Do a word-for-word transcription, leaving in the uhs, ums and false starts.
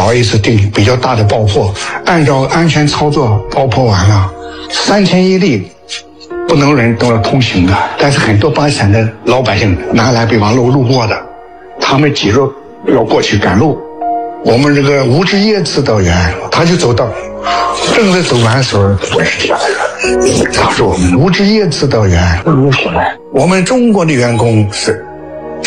搞一次定比较大的爆破，按照安全操作爆破完了，三天一例，不能人都要通行的，但是很多八散的老百姓拿来北方路路过的，他们挤着要过去赶路。我们这个吴志业指导员他就走到，正在走完的时候，我是这样的，他说我们吴志业指导员，我们中国的员工是